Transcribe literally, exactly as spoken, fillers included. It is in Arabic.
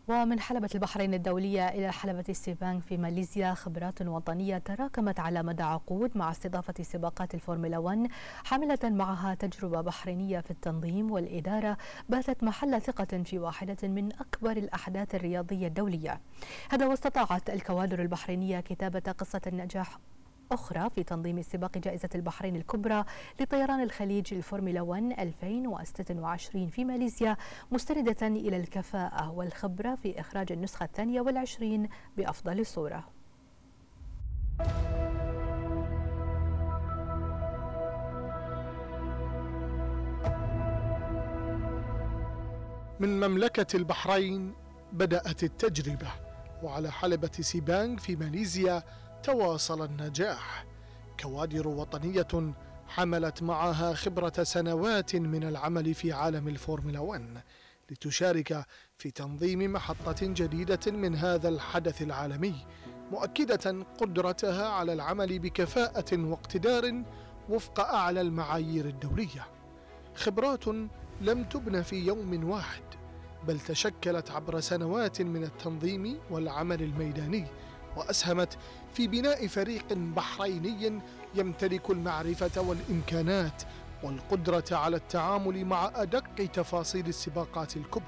ومن حلبة البحرين الدولية إلى حلبة سيبانغ في ماليزيا، خبرات وطنية تراكمت على مدى عقود مع استضافة سباقات الفورمولا واحد، حاملة معها تجربة بحرينية في التنظيم والإدارة باتت محل ثقة في واحدة من أكبر الأحداث الرياضية الدولية. هذا واستطاعت الكوادر البحرينية كتابة قصة النجاح أخرى في تنظيم سباق جائزة البحرين الكبرى لطيران الخليج الفورمولا واحد ألفين وستة وعشرين في ماليزيا، مستندة إلى الكفاءة والخبرة في إخراج النسخة الثانية والعشرين بأفضل صورة. من مملكة البحرين بدأت التجربة، وعلى حلبة سيبانغ في ماليزيا تواصل النجاح. كوادر وطنية حملت معها خبرة سنوات من العمل في عالم الفورمولا واحد لتشارك في تنظيم محطة جديدة من هذا الحدث العالمي، مؤكدة قدرتها على العمل بكفاءة واقتدار وفق أعلى المعايير الدولية. خبرات لم تبن في يوم واحد، بل تشكلت عبر سنوات من التنظيم والعمل الميداني، وأسهمت في بناء فريق بحريني يمتلك المعرفة والإمكانات والقدرة على التعامل مع أدق تفاصيل السباقات الكبرى.